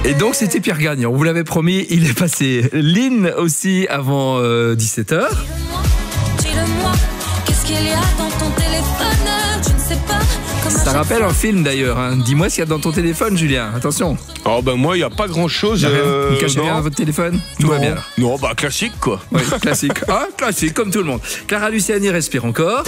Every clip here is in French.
Et donc c'était Pierre Gagnon, on vous l'avait promis, il est passé. Lynn aussi avant 17h. Dis-le-moi, qu'est-ce qu'il y a dans ton téléphone? Je ne sais pas. Ça rappelle un film d'ailleurs, hein. Dis-moi ce qu'il y a dans ton téléphone, Julien, attention. Oh ben moi il n'y a pas grand chose. Vous cachez rien dans votre téléphone? Tout va bien. Non, bah classique quoi. Oui, classique. Ah, classique, comme tout le monde. Clara Luciani respire encore.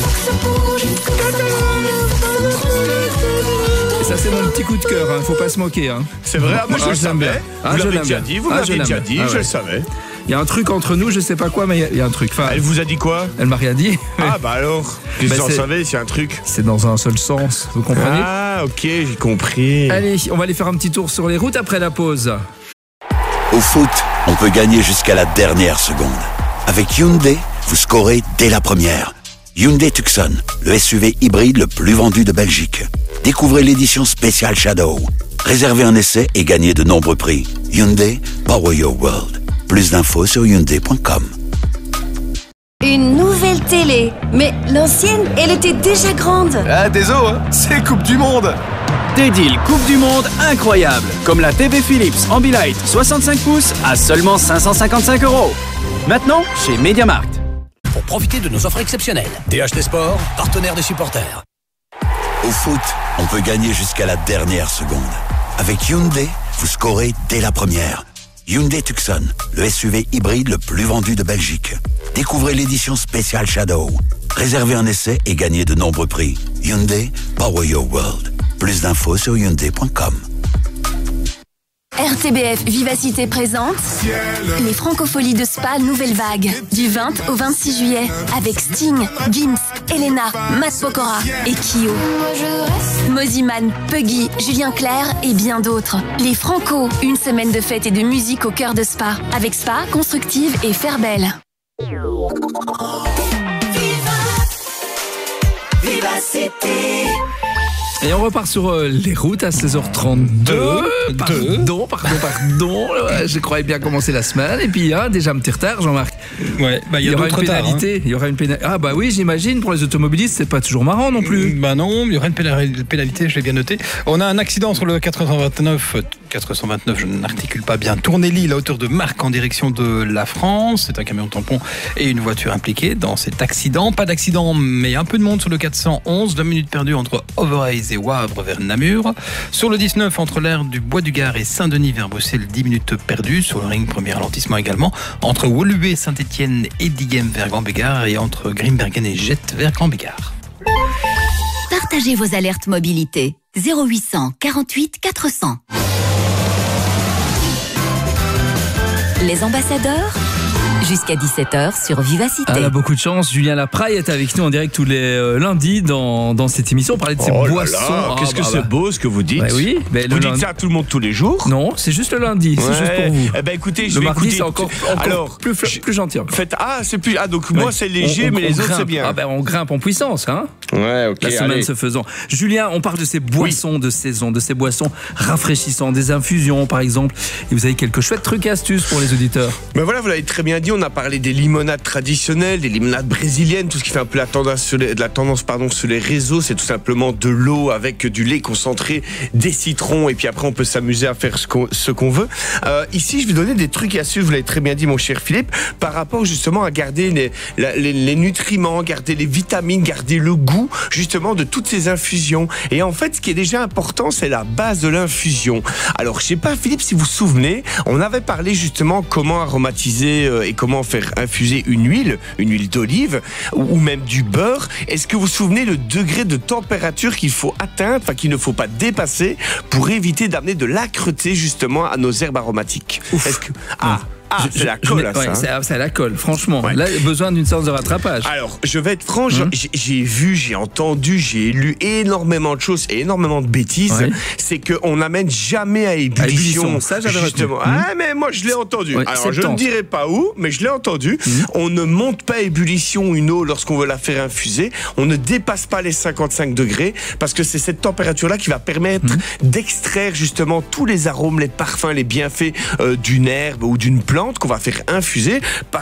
Et ça c'est mon petit coup de cœur, hein. Faut pas se moquer. Hein. C'est vrai, moi je le savais. Vous l'avez déjà dit, je le savais. Il y a un truc entre nous, je sais pas quoi, mais il y a un truc. Enfin, elle vous a dit quoi? Elle m'a rien dit. Ah bah alors, qu'est-ce que vous en savez, c'est un truc. C'est dans un seul sens, vous comprenez? Ah ok, j'ai compris. Allez, on va aller faire un petit tour sur les routes après la pause. Au foot, on peut gagner jusqu'à la dernière seconde. Avec Hyundai, vous scorez dès la première. Hyundai Tucson, le SUV hybride le plus vendu de Belgique. Découvrez l'édition spéciale Shadow. Réservez un essai et gagnez de nombreux prix. Hyundai, power your world. Plus d'infos sur hyundai.com. Une nouvelle télé. Mais l'ancienne, elle était déjà grande. Ah, désolé, hein, c'est Coupe du Monde. Des deals Coupe du Monde incroyables. Comme la TV Philips Ambilight 65 pouces à seulement 555 €. Maintenant, chez MediaMarkt. Pour profiter de nos offres exceptionnelles. THT Sport, partenaire des supporters. Au foot, on peut gagner jusqu'à la dernière seconde. Avec Hyundai, vous scorez dès la première. Hyundai Tucson, le SUV hybride le plus vendu de Belgique. Découvrez l'édition spéciale Shadow. Réservez un essai et gagnez de nombreux prix. Hyundai, power your world. Plus d'infos sur hyundai.com. RTBF Vivacité présente les Francopholies de Spa Nouvelle Vague du 20 au 26 juillet avec Sting, Gims, Elena, Matt Pokora et Kyo. Moziman, Puggy, Julien Clerc et bien d'autres. Les Franco, une semaine de fête et de musique au cœur de Spa avec Spa, Constructive et Fairbelle. Vivacité. Et on repart sur les routes à 16h32. Pardon. Je croyais bien commencer la semaine. Et puis, déjà un petit retard, Jean-Marc. Ouais, bah, il y aura une pénalité. Il y aura une pénalité. Ah, bah oui, j'imagine, pour les automobilistes, c'est pas toujours marrant non plus. Bah non, il y aura une pénalité, je l'ai bien noté. On a un accident sur le 429, je n'articule pas bien. Tournez-Lille à hauteur de Marc en direction de la France. C'est un camion tampon et une voiture impliquée dans cet accident. Pas d'accident, mais un peu de monde sur le 411. 2 minutes perdues entre Overijse et Wavre vers Namur. Sur le 19, entre l'aire du Bois du Gard et Saint-Denis vers Bruxelles, 10 minutes perdues. Sur le ring, premier ralentissement également. Entre Woluwe, Saint-Etienne et Dighem vers Gambégard et entre Grimbergen et Jette vers Gambégard. Partagez vos alertes mobilité. 0800 48 400. Les ambassadeurs, jusqu'à 17h sur Vivacité. Elle a beaucoup de chance. Julien Lapraille est avec nous en direct tous les lundis dans cette émission. On parlait de ses boissons. Qu'est-ce que c'est beau ce que vous dites. Bah oui, vous dites ça à tout le monde tous les jours? Non, c'est juste le lundi. C'est juste pour vous. Eh ben écoutez, le mardi, c'est encore plus gentil. C'est plus. Donc moi c'est léger, mais les autres c'est bien. Ah ben on grimpe en puissance, hein. Ouais, ok. La semaine se faisant. Julien, on parle de ces boissons de saison, de ces boissons rafraîchissantes, des infusions par exemple. Et vous avez quelques chouettes trucs et astuces pour les auditeurs. Ben voilà, vous l'avez très bien dit. On a parlé des limonades traditionnelles, des limonades brésiliennes, tout ce qui fait un peu la tendance sur les réseaux. C'est tout simplement de l'eau avec du lait concentré, des citrons, et puis après on peut s'amuser à faire ce qu'on veut. Ici, je vais donner des trucs et astuces. Vous l'avez très bien dit, mon cher Philippe, par rapport justement à garder les nutriments, garder les vitamines, garder le goût justement de toutes ces infusions. Et en fait, ce qui est déjà important, c'est la base de l'infusion. Alors, je sais pas, Philippe, si vous vous souvenez, on avait parlé justement comment aromatiser et comment faire infuser une huile d'olive ou même du beurre. Est-ce que vous vous souvenez le degré de température qu'il faut atteindre, enfin qu'il ne faut pas dépasser pour éviter d'amener de l'âcreté justement à nos herbes aromatiques? Est-ce que c'est la colle à ça. C'est la colle, franchement. Ouais. Là, besoin d'une séance de rattrapage. Alors, je vais être franc, j'ai vu, j'ai entendu, j'ai lu énormément de choses et énormément de bêtises. Ouais. C'est qu'on n'amène jamais à ébullition. Ça, j'avais justement. Mais moi, je l'ai entendu. Ouais, alors, je ne dirai pas où, mais je l'ai entendu. On ne monte pas à ébullition une eau lorsqu'on veut la faire infuser. On ne dépasse pas les 55 degrés parce que c'est cette température-là qui va permettre d'extraire justement tous les arômes, les parfums, les bienfaits d'une herbe ou d'une plante qu'on va faire infuser.